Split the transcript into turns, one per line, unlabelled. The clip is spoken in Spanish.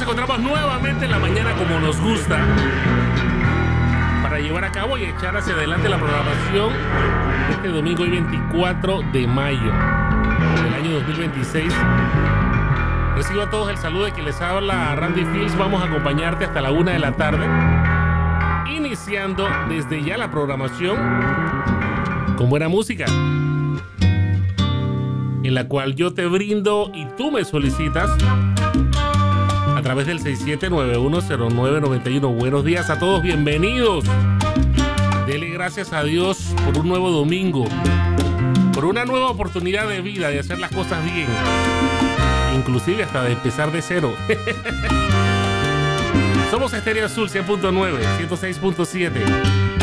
encontramos nuevamente en la mañana como nos gusta para llevar a cabo y echar hacia adelante la programación de este domingo hoy 24 de mayo del año 2026. Recibo a todos el saludo de quien les habla Randy Fields. Vamos a acompañarte hasta la 1 de la tarde, iniciando desde ya la programación con buena música, en la cual yo te brindo y tú me solicitas a través del 67910991. Buenos días a todos, bienvenidos. Dele gracias a Dios por un nuevo domingo, por una nueva oportunidad de vida, de hacer las cosas bien, inclusive hasta de empezar de cero. Somos Estéreo Azul 100.9, 106.7.